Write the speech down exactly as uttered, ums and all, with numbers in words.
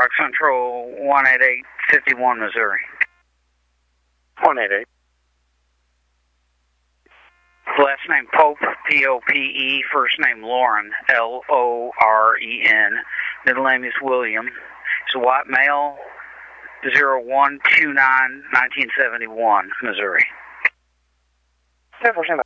Rock Central, one eight eight five one, Missouri. one eight eight. Last name Pope, P O P E. First name Loren, L O R E N. Middle name is William. It's a white male, zero one two nine nineteen seventy-one, Missouri. ten percent.